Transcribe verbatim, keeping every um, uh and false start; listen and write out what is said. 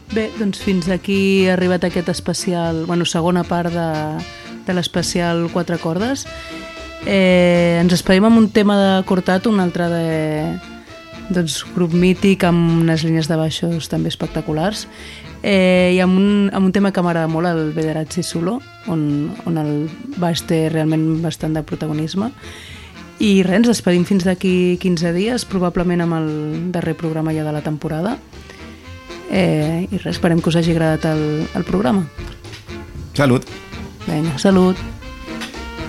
Bé, doncs fins aquí ha arribat aquest especial, bueno, segona part de, de l'especial Quatre Cordes. Eh, ens esperem amb un tema de Cortato, un altre de, doncs, grup mític amb unes línies de baixos també espectaculars, eh, i amb un, amb un tema que m'agrada molt, el Vederazzi Solo, on, on el baix té realment bastant de protagonisme. I res, ens despedim fins d'aquí quinze dies, probablement amb el darrer programa ja de la temporada. Eh, I res, esperem que us hagi agradat el, el programa. Salut. Vinga, salut.